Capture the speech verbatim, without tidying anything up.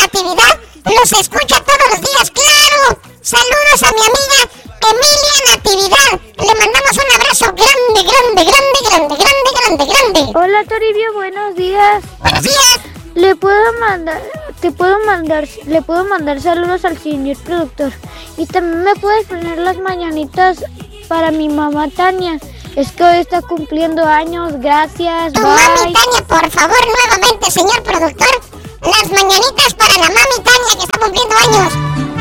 Natividad los escucha todos los días, claro. Saludos a mi amiga Emilia Natividad. Le mandamos un abrazo grande, grande, grande, grande, grande, grande, grande. Hola, Toribio, buenos días. Buenos días. Le puedo mandar, te puedo mandar, le puedo mandar saludos al señor productor. Y también me puedes poner las mañanitas para mi mamá Tania. Es que hoy está cumpliendo años, gracias, Tu bye. mami Tania, por favor, nuevamente, señor productor. Las mañanitas para la mami Tania que está cumpliendo años.